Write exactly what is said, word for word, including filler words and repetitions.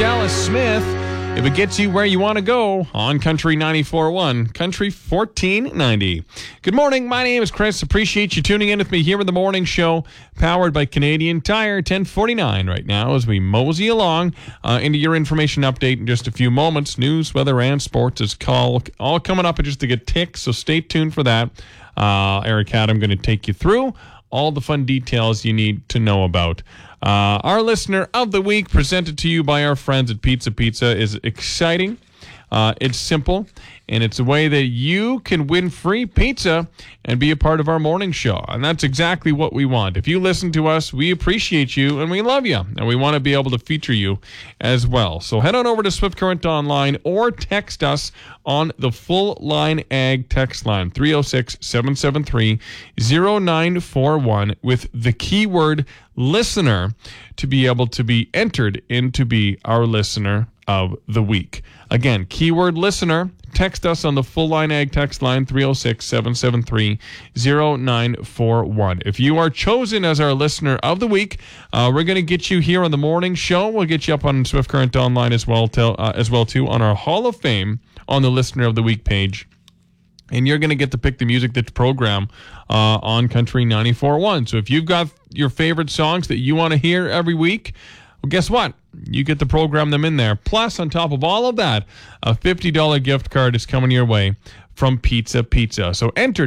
Dallas Smith. If it gets you where you want to go on Country ninety-four point one, Country fourteen ninety. Good morning. My name is Chris. Appreciate you tuning in with me here in the morning show, powered by Canadian Tire. ten forty-nine right now as we mosey along uh, into your information update in just a few moments. News, weather, and sports is call, all coming up in just a good tick, so stay tuned for that. Uh, Eric Adam going to take you through all the fun details you need to know about. Uh, our listener of the week, presented to you by our friends at Pizza Pizza, is exciting. Uh, it's simple, and it's a way that you can win free pizza and be a part of our morning show. And that's exactly what we want. If you listen to us, we appreciate you, and we love you, and we want to be able to feature you as well. So head on over to Swift Current Online or text us on the Full Line Ag text line, three oh six, seven seven three, oh nine four one, with the keyword listener to be able to be entered in to be our listener of the week. Again, keyword listener, text us on the Full Line Ag text line, three oh six, seven seven three, oh nine four one. If you are chosen as our listener of the week, uh, we're going to get you here on the morning show. We'll get you up on Swift Current Online as well, to, uh, as well too, on our Hall of Fame on the Listener of the Week page. And you're going to get to pick the music that's programmed uh, on Country ninety-four point one. So if you've got your favorite songs that you want to hear every week, well, guess what? You get to program them in there. Plus, on top of all of that, a fifty dollars gift card is coming your way from Pizza Pizza. So enter